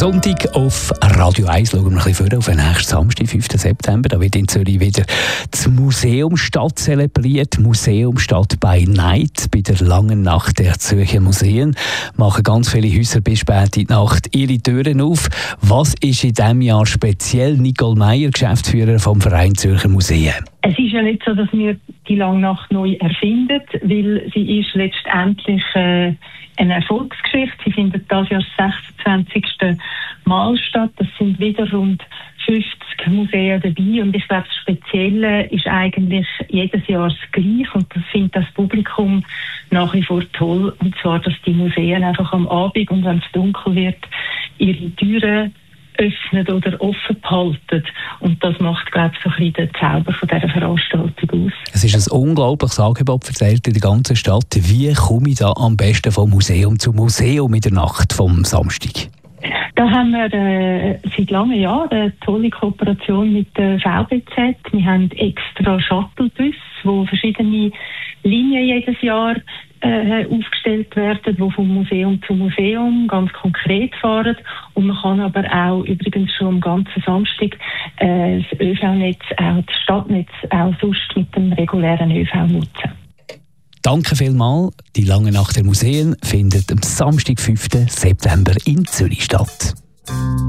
Sonntag auf Radio 1 schauen wir ein bisschen auf den nächsten Samstag, 5. September. Da wird in Zürich wieder die Museumsstadt zelebriert. Museumsstadt by Night. Bei der langen Nacht der Zürcher Museen machen ganz viele Häuser bis spät in die Nacht ihre Türen auf. Was ist in diesem Jahr speziell? Nicole Meyer, Geschäftsführer vom Verein Zürcher Museen. Es ist ja nicht so, dass wir die lange Nacht neu erfinden, weil sie ist letztendlich eine Erfolgsgeschichte. Sie findet das Jahr das 26. Mal statt. Das sind wieder rund 50 Museen dabei. Und ich glaube, das Spezielle ist eigentlich jedes Jahr das Gleiche. Und das findet das Publikum nach wie vor toll. Und zwar, dass die Museen einfach am Abend und wenn es dunkel wird, ihre Türen öffnet oder offen behalten. Und das macht, glaube ich, so ein bisschen den Zauber von dieser Veranstaltung aus. Es ist ein unglaubliches Angebot verteilt in der ganzen Stadt. Wie komme ich da am besten vom Museum zu Museum in der Nacht vom Samstag? Da haben wir seit langem Jahr eine tolle Kooperation mit der VBZ. Wir haben extra Shuttlebus, wo verschiedene Linien jedes Jahr aufgestellt werden, die vom Museum zu Museum ganz konkret fahren. Und man kann aber auch übrigens schon am ganzen Samstag das ÖV-Netz, auch das Stadtnetz, auch sonst mit dem regulären ÖV nutzen. Danke vielmals. Die lange Nacht der Museen findet am Samstag, 5. September in Zürich statt.